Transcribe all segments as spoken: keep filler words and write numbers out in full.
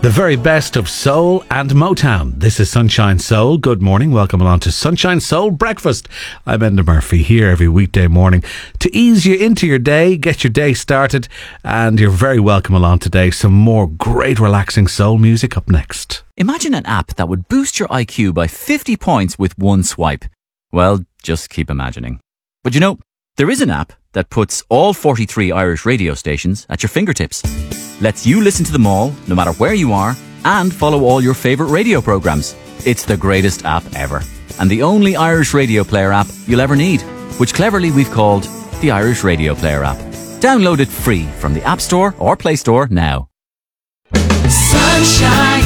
The very best of soul and Motown. This is Sunshine Soul. Good morning. Welcome along to Sunshine Soul Breakfast. I'm Enda Murphy here every weekday morning to ease you into your day, get your day started, and you're very welcome along today. Some more great relaxing soul music up next. Imagine an app that would boost your I Q by fifty points with one swipe. Well, just keep imagining. But you know, there is an app that puts all forty-three Irish radio stations at your fingertips. Lets you listen to them all, no matter where you are, and follow all your favourite radio programmes. It's the greatest app ever. And the only Irish radio player app you'll ever need, which cleverly we've called the Irish Radio Player app. Download it free from the App Store or Play Store now. Sunshine.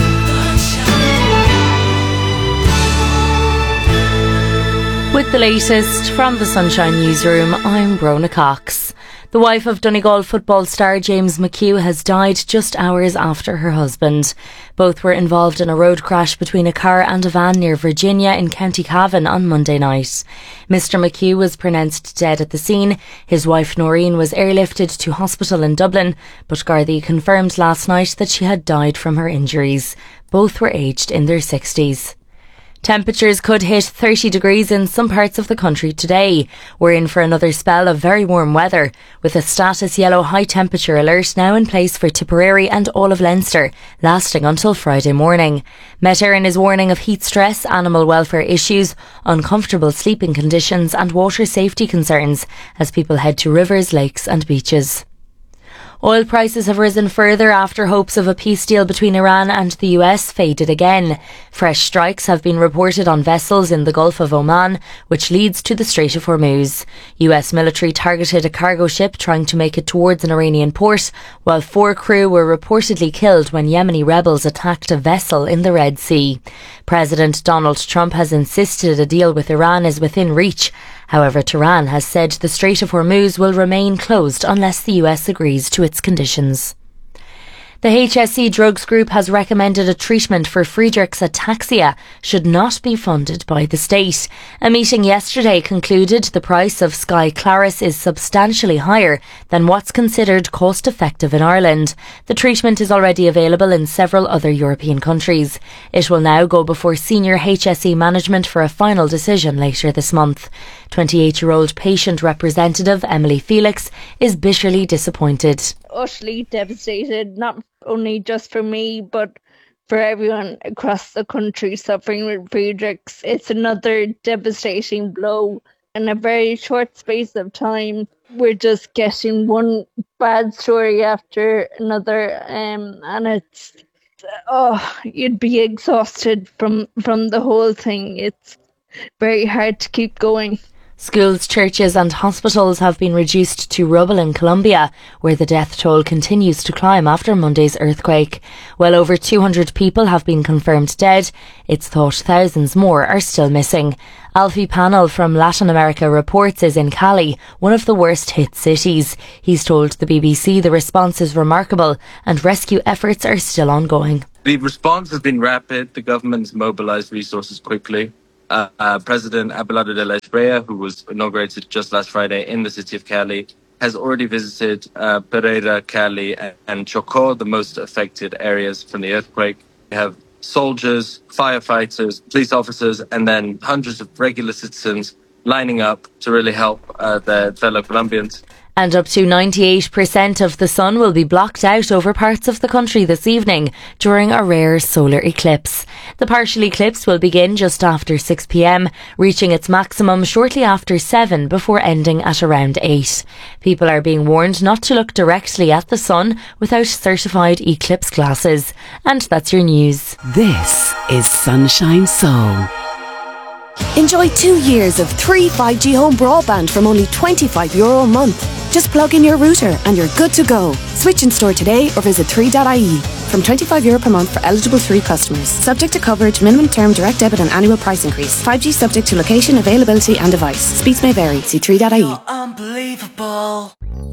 With the latest from the Sunshine Newsroom, I'm Brona Cox. The wife of Donegal football star James McHugh has died just hours after her husband. Both were involved in a road crash between a car and a van near Virginia in County Cavan on Monday night. Mister McHugh was pronounced dead at the scene. His wife Noreen was airlifted to hospital in Dublin, but Gardaí confirmed last night that she had died from her injuries. Both were aged in their sixties. Temperatures could hit thirty degrees in some parts of the country today. We're in for another spell of very warm weather, with a status yellow high temperature alert now in place for Tipperary and all of Leinster, lasting until Friday morning. Met Éireann is warning of heat stress, animal welfare issues, uncomfortable sleeping conditions and water safety concerns as people head to rivers, lakes and beaches. Oil prices have risen further after hopes of a peace deal between Iran and the U S faded again. Fresh strikes have been reported on vessels in the Gulf of Oman, which leads to the Strait of Hormuz. U S military targeted a cargo ship trying to make it towards an Iranian port, while four crew were reportedly killed when Yemeni rebels attacked a vessel in the Red Sea. President Donald Trump has insisted a deal with Iran is within reach. However, Tehran has said the Strait of Hormuz will remain closed unless the U S agrees to its conditions. The H S E Drugs Group has recommended a treatment for Friedreich's ataxia should not be funded by the state. A meeting yesterday concluded the price of Skyclarys is substantially higher than what's considered cost-effective in Ireland. The treatment is already available in several other European countries. It will now go before senior H S E management for a final decision later this month. twenty-eight-year-old patient representative Emily Felix is bitterly disappointed. Utterly devastated, not only just for me, but for everyone across the country suffering with Friedreich's. It's another devastating blow in a very short space of time. We're just getting one bad story after another, um, and it's, oh, you'd be exhausted from, from the whole thing. It's very hard to keep going. Schools, churches and hospitals have been reduced to rubble in Colombia, where the death toll continues to climb after Monday's earthquake. Well over two hundred people have been confirmed dead. It's thought thousands more are still missing. Alfie Panel from Latin America reports is in Cali, one of the worst hit cities. He's told the B B C the response is remarkable and rescue efforts are still ongoing. The response has been rapid. The government has mobilised resources quickly. Uh, uh, President Abelardo de la Espriella, who was inaugurated just last Friday in the city of Cali, has already visited uh, Pereira, Cali and, and Chocó, the most affected areas from the earthquake. We have soldiers, firefighters, police officers, and then hundreds of regular citizens lining up to really help uh, their fellow Colombians. And up to ninety-eight percent of the sun will be blocked out over parts of the country this evening during a rare solar eclipse. The partial eclipse will begin just after six p.m, reaching its maximum shortly after seven before ending at around eight. People are being warned not to look directly at the sun without certified eclipse glasses. And that's your news. This is Sunshine Soul. Enjoy two years of three five G home broadband from only twenty-five euro a month. Just plug in your router and you're good to go. Switch in store today or visit three dot I E. From twenty-five euro per month for eligible three customers. Subject to coverage, minimum term, direct debit and annual price increase. five G subject to location, availability and device. Speeds may vary. See three dot I E. Unbelievable.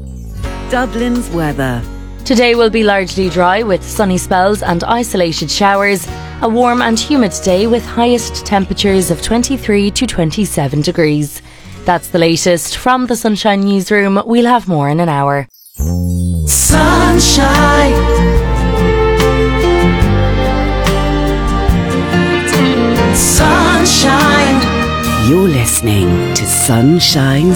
Dublin's weather. Today will be largely dry with sunny spells and isolated showers. A warm and humid day with highest temperatures of twenty-three to twenty-seven degrees. That's the latest from the Sunshine Newsroom. We'll have more in an hour. Sunshine. You're listening to Sunshine